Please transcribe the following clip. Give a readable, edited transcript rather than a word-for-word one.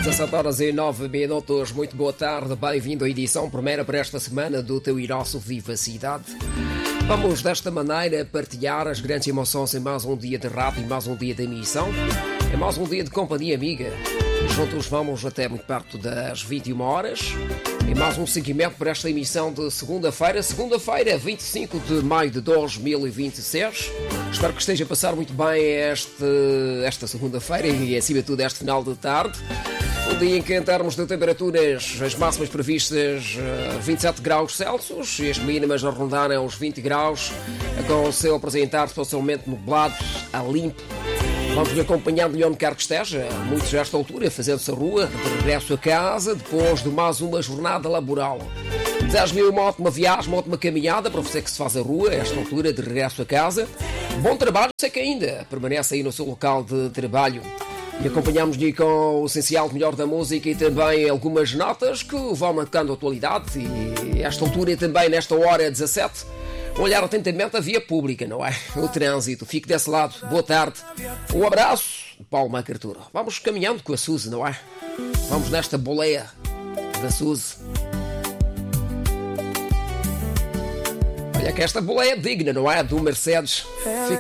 17 horas e 9 minutos, muito boa tarde, bem-vindo à edição primeira para esta semana do teu e nosso Vivacidade. Vamos desta maneira partilhar as grandes emoções em mais um dia de rádio, em mais um dia de emissão, em mais um dia de companhia amiga. Juntos vamos até muito perto das 21 horas, em mais um seguimento para esta emissão de segunda-feira, 25 de maio de 2026. Espero que esteja a passar muito bem esta segunda-feira e, acima de tudo, este final de tarde. Um dia em que, em termos de temperaturas, as máximas previstas 27 graus Celsius e as mínimas a rondarem aos 20 graus, com o céu apresentar-se parcialmente nublado a limpo. Vamos acompanhando onde quer que esteja, muitos a esta altura, fazendo-se a rua, de regresso a casa, depois de mais uma jornada laboral. Desejo-lhe uma ótima viagem, uma ótima caminhada para você que se faz a rua, a esta altura, de regresso a casa. Bom trabalho, sei que ainda permanece aí no seu local de trabalho. E acompanhamos-lhe com o essencial melhor da música e também algumas notas que vão marcando a atualidade. E a esta altura e também nesta hora 17, olhar atentamente a via pública, não é? O trânsito. Fique desse lado. Boa tarde. Um abraço. Paulo MacArthur. Vamos caminhando com a Suzy, não é? Vamos nesta boleia da Suzy. Olha que esta boleia é digna, não é? Do Mercedes. Fique